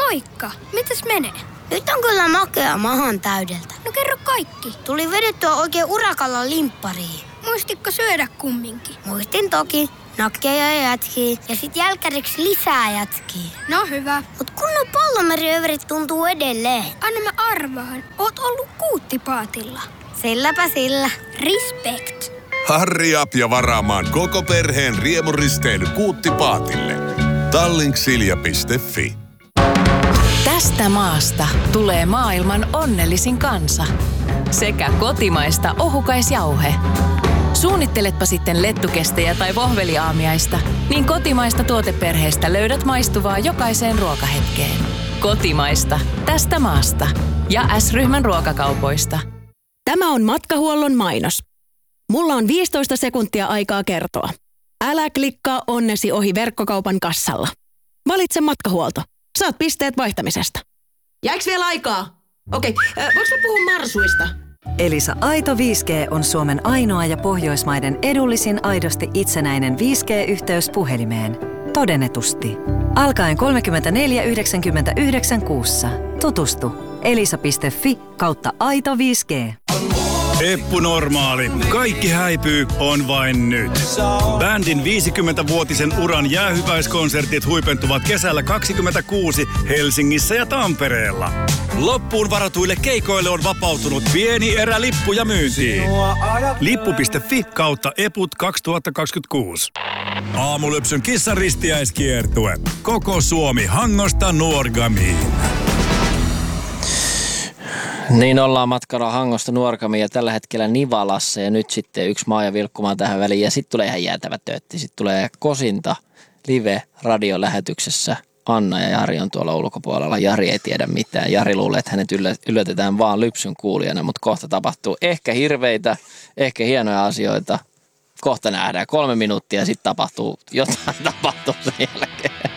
Moikka! Mitäs menee? Nyt on kyllä makea mahan täydeltä. No kerro kaikki. Tuli vedettyä oikein urakalla limppariin. Muistitko syödä kumminkin? Muistin toki. Nakkeja ja jätkiä ja sit jälkäriksi lisää jätkiä. No hyvä. Mut kunnon pallomeriöverit tuntuu edelleen. Anna mä arvaan. Oot ollut kuuttipaatilla. Silläpä sillä. Respect. Harri up ja varaamaan koko perheen riemuristeily Kuuttipaatille. Tallinksilja.fi. Tästä maasta tulee maailman onnellisin kansa. Sekä kotimaista ohukaisjauhe. Suunnitteletpa sitten lettukestejä tai vohveliaamiaista, niin kotimaista tuoteperheestä löydät maistuvaa jokaiseen ruokahetkeen. Kotimaista, tästä maasta. Ja S-ryhmän ruokakaupoista. Tämä on Matkahuollon mainos. Mulla on 15 sekuntia aikaa kertoa. Älä klikkaa onnesi ohi verkkokaupan kassalla. Valitse Matkahuolto. Saat pisteet vaihtamisesta. Jääks vielä aikaa? Okei, voinko mä puhua marsuista? Elisa Aito 5G on Suomen ainoa ja Pohjoismaiden edullisin aidosti itsenäinen 5G-yhteys puhelimeen. Todennetusti. Alkaen 34,99 kuussa. Tutustu elisa.fi/aito 5G. Eppu Normaali. Kaikki häipyy on vain nyt. Bändin 50-vuotisen uran jäähyväiskonsertit huipentuvat kesällä 2026 Helsingissä ja Tampereella. Loppuun varatuille keikoille on vapautunut pieni erä lippuja myyntiin. Lippu.fi/eput 2026. Aamulypsyn kissan ristiäiskiertue. Koko Suomi Hangosta Nuorgamiin. Niin ollaan matkalla Hangosta Nuorgamiin ja tällä hetkellä Nivalassa ja nyt sitten yksi Maija vilkkumaan tähän väliin ja sitten tulee ihan jäätävä töötti. Sitten tulee Kosinta live radiolähetyksessä. Anna ja Jari on tuolla ulkopuolella. Jari ei tiedä mitään. Jari luulee, että hänet yllätetään vaan lypsyn kuulijana, mutta kohta tapahtuu ehkä hirveitä, ehkä hienoja asioita. Kohta nähdään 3 minuuttia ja sitten tapahtuu jotain sen jälkeen.